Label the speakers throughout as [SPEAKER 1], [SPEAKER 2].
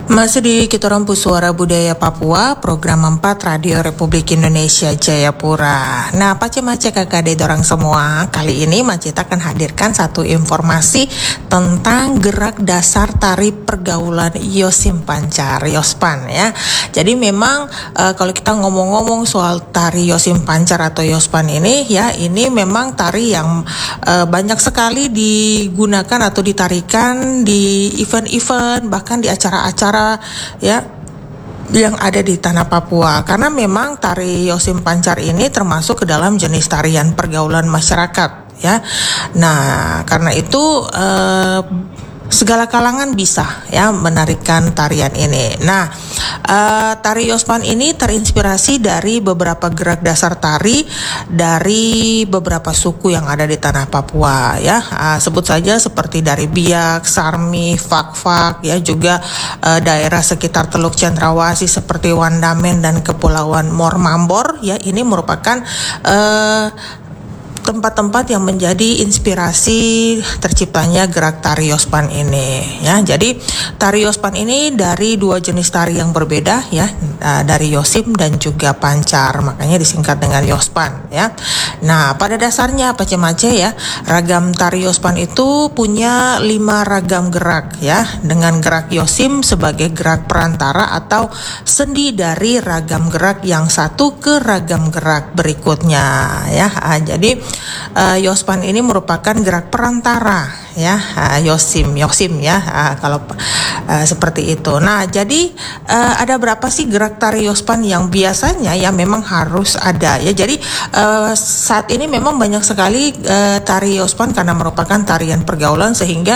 [SPEAKER 1] Masih di Kitorampu Suara Budaya Papua, program 4 Radio Republik Indonesia Jayapura. Nah, pace-mace kakade dorang semua. Kali ini Macet akan hadirkan satu informasi tentang gerak dasar tari pergaulan Yosim Pancar, Yospan ya. Jadi memang kalau kita ngomong-ngomong soal tari Yosim Pancar atau Yospan ini ya, ini memang tari yang banyak sekali digunakan atau ditarikan di event-event, bahkan di acara-acara ya yang ada di tanah Papua, karena memang tari Yosim Pancar ini termasuk ke dalam jenis tarian pergaulan masyarakat ya. Nah, karena itu segala kalangan bisa ya menarikan tarian ini. Nah, tari Yospan ini terinspirasi dari beberapa gerak dasar tari dari beberapa suku yang ada di tanah Papua ya. Sebut saja seperti dari Biak, Sarmi, Fak-Fak ya, juga daerah sekitar Teluk Cendrawasih seperti Wandamen dan Kepulauan Mormambor ya. Ini merupakan tempat-tempat yang menjadi inspirasi terciptanya gerak tari Yospan ini ya. Jadi tari Yospan ini dari dua jenis tari yang berbeda ya, dari Yosim dan juga Pancar, makanya disingkat dengan Yospan ya. Nah, pada dasarnya pace-mace ya, ragam tari Yospan itu punya 5 ragam gerak ya, dengan gerak Yosim sebagai gerak perantara atau sendi dari ragam gerak yang satu ke ragam gerak berikutnya ya. Jadi Yospan ini merupakan gerak perantara ya, Yosim ya, kalau seperti itu. Nah, jadi ada berapa sih gerak tari Yospan yang biasanya ya memang harus ada ya. Jadi saat ini memang banyak sekali tari Yospan karena merupakan tarian pergaulan, sehingga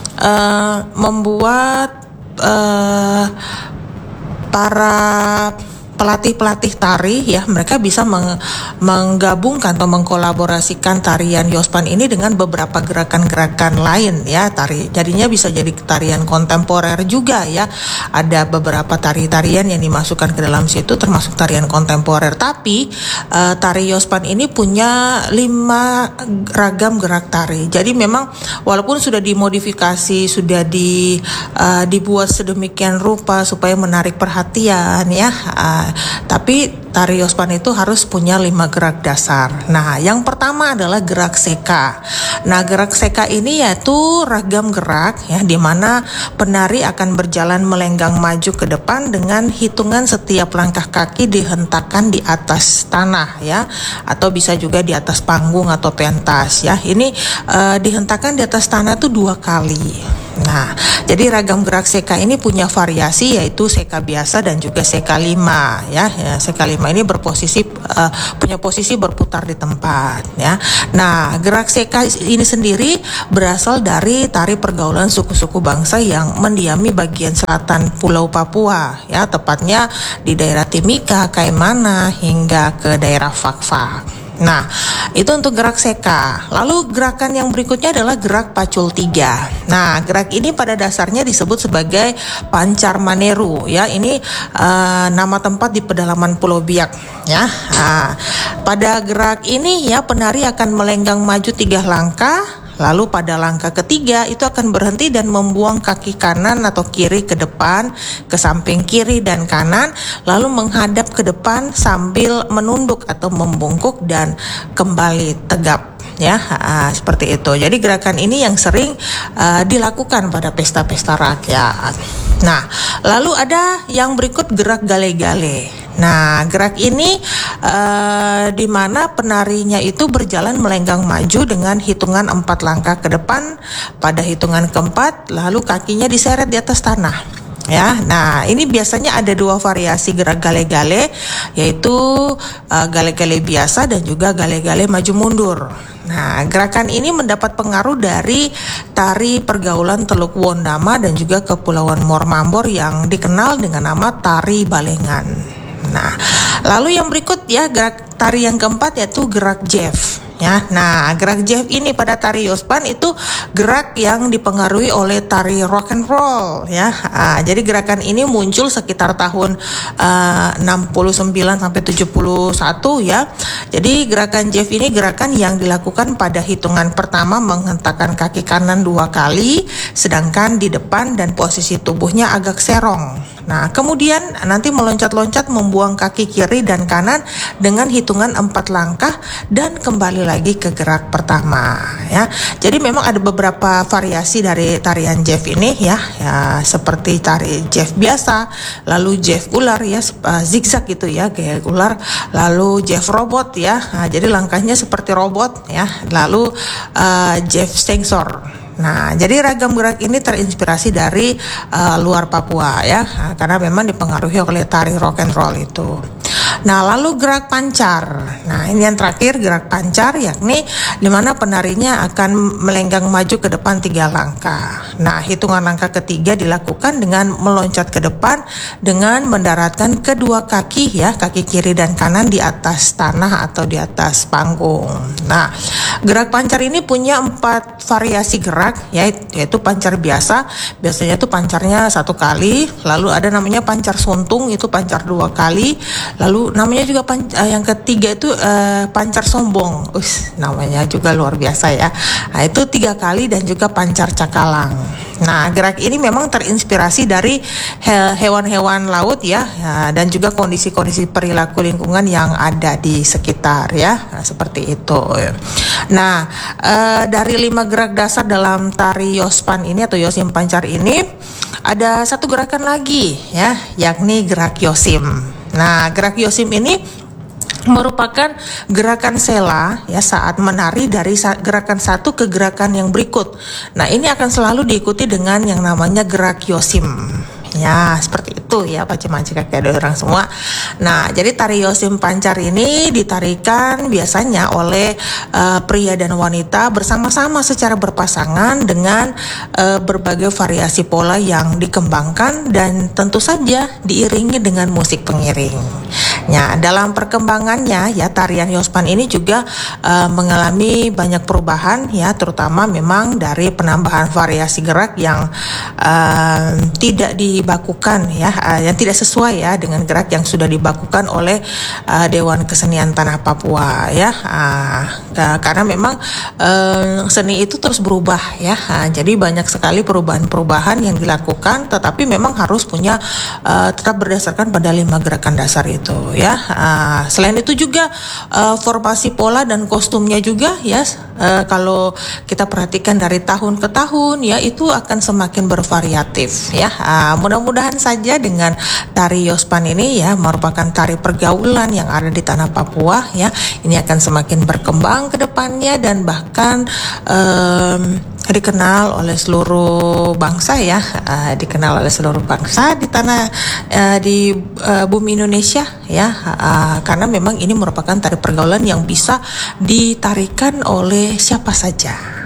[SPEAKER 1] membuat para pelatih-pelatih tari ya, mereka bisa menggabungkan atau mengkolaborasikan tarian Yospan ini dengan beberapa gerakan-gerakan lain ya. Jadinya bisa jadi tarian kontemporer juga ya. Ada beberapa tari-tarian yang dimasukkan ke dalam situ termasuk tarian kontemporer. Tapi tari Yospan ini punya 5 ragam gerak tari. Jadi memang walaupun sudah dimodifikasi, sudah dibuat sedemikian rupa supaya menarik perhatian ya, tapi tari Yospan itu harus punya 5 gerak dasar. Nah, yang pertama adalah gerak seka. Nah, gerak seka ini yaitu ragam gerak ya, di mana penari akan berjalan melenggang maju ke depan dengan hitungan setiap langkah kaki dihentakkan di atas tanah ya, atau bisa juga di atas panggung atau pentas ya. Ini dihentakkan di atas tanah tuh 2 kali. Nah, jadi ragam gerak seka ini punya variasi, yaitu seka biasa dan juga seka 5 ya. Seka 5 ini punya posisi berputar di tempat ya. Nah, gerak seka ini sendiri berasal dari tari pergaulan suku-suku bangsa yang mendiami bagian selatan Pulau Papua ya, tepatnya di daerah Timika, Kaimana hingga ke daerah Fak-Fak. Nah, itu untuk gerak seka. Lalu gerakan yang berikutnya adalah gerak pacul 3. Nah, gerak ini pada dasarnya disebut sebagai Pancar Maneru ya. Ini nama tempat di pedalaman Pulau Biak ya. Pada gerak ini ya, penari akan melenggang maju 3 langkah. Lalu pada langkah ketiga itu akan berhenti dan membuang kaki kanan atau kiri ke depan, ke samping kiri dan kanan, lalu menghadap ke depan sambil menunduk atau membungkuk dan kembali tegap ya, seperti itu. Jadi gerakan ini yang sering dilakukan pada pesta-pesta rakyat. Nah, lalu ada yang berikut gerak gale-gale. Nah, gerak ini di mana penarinya itu berjalan melenggang maju dengan hitungan 4 langkah ke depan. Pada hitungan keempat, lalu kakinya diseret di atas tanah. Ya, nah ini biasanya ada 2 variasi gerak gale-gale, yaitu gale-gale biasa dan juga gale-gale maju mundur. Nah, gerakan ini mendapat pengaruh dari tari pergaulan Teluk Wondama dan juga Kepulauan Mormambor yang dikenal dengan nama tari balengan. Nah, lalu yang berikut ya, gerak tari yang keempat yaitu gerak jeff ya. Nah, gerak Jeff ini pada tari Yospan itu gerak yang dipengaruhi oleh tari rock and roll ya. Jadi gerakan ini muncul sekitar tahun 69 sampai 71 ya. Jadi gerakan Jeff ini gerakan yang dilakukan pada hitungan pertama menghentakkan kaki kanan 2 kali, sedangkan di depan dan posisi tubuhnya agak serong. Nah, kemudian nanti meloncat-loncat membuang kaki kiri dan kanan dengan hitungan 4 langkah dan kembali lagi ke gerak pertama ya. Jadi memang ada beberapa variasi dari tarian Jeff ini ya, seperti tari Jeff biasa, lalu Jeff ular ya, zigzag gitu ya, kayak ular, lalu Jeff robot ya. Nah, jadi langkahnya seperti robot ya. Lalu Jeff stengsor. Nah, jadi ragam gerak ini terinspirasi dari luar Papua ya, karena memang dipengaruhi oleh tari rock and roll itu. Nah, lalu gerak pancar. Nah, ini yang terakhir, gerak pancar, yakni di mana penarinya akan melenggang maju ke depan 3 langkah. Nah, hitungan langkah ketiga dilakukan dengan meloncat ke depan dengan mendaratkan kedua kaki ya, kaki kiri dan kanan di atas tanah atau di atas panggung. Nah, gerak pancar ini punya 4 variasi gerak ya, yaitu pancar biasa, biasanya itu pancarnya 1 kali, lalu ada namanya pancar suntung, itu pancar 2 kali, lalu namanya juga yang ketiga itu pancar sombong, namanya juga luar biasa ya. Nah, itu 3 kali dan juga pancar cakalang. Nah, gerak ini memang terinspirasi dari hewan-hewan laut ya, dan juga kondisi-kondisi perilaku lingkungan yang ada di sekitar ya, seperti itu. Nah, dari 5 gerak dasar dalam tari Yospan ini atau Yosim Pancar ini, ada satu gerakan lagi ya, yakni gerak Yosim. Nah, gerak Yosim ini merupakan gerakan sela ya saat menari dari gerakan satu ke gerakan yang berikut. Nah, ini akan selalu diikuti dengan yang namanya gerak Yosim. Ya, seperti itu ya, macam-macam kayak ada orang semua. Nah, jadi tari Yosim Pancar ini ditarikan biasanya oleh pria dan wanita bersama-sama secara berpasangan dengan berbagai variasi pola yang dikembangkan dan tentu saja diiringi dengan musik pengiring. Ya, dalam perkembangannya ya, tarian Yospan ini juga mengalami banyak perubahan ya, terutama memang dari penambahan variasi gerak yang tidak dibakukan ya, yang tidak sesuai ya dengan gerak yang sudah dibakukan oleh Dewan Kesenian Tanah Papua ya, karena memang seni itu terus berubah ya, jadi banyak sekali perubahan-perubahan yang dilakukan, tetapi memang harus punya tetap berdasarkan pada 5 gerakan dasar itu ya. Selain itu juga formasi pola dan kostumnya juga ya, kalau kita perhatikan dari tahun ke tahun ya, itu akan semakin bervariatif ya. Mudah-mudahan saja dengan tari Yospan ini ya, merupakan tari pergaulan yang ada di tanah Papua ya, ini akan semakin berkembang ke depannya dan bahkan dikenal oleh seluruh bangsa ya, dikenal oleh seluruh bangsa di tanah di bumi Indonesia ya, karena memang ini merupakan tari pergaulan yang bisa ditarikan oleh siapa saja.